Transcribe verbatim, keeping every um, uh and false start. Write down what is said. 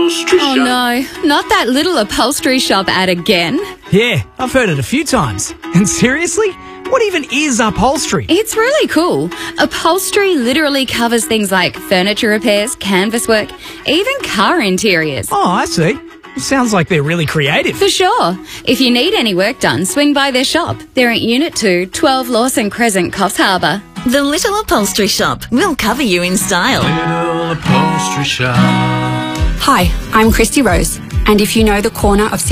Upholstery Oh Shop. no, not that little upholstery shop ad again. Yeah, I've heard it a few times. And seriously? What even is upholstery? It's really cool. Upholstery literally covers things like furniture repairs, canvas work, even car interiors. Oh, I see. Sounds like they're really creative. For sure. If you need any work done, swing by their shop. They're at Unit two, twelve Lawson Crescent, Coffs Harbour. The Little Upholstery Shop will cover you in style. Little Upholstery Shop. Hi, I'm Christy Rose, and if you know the corner of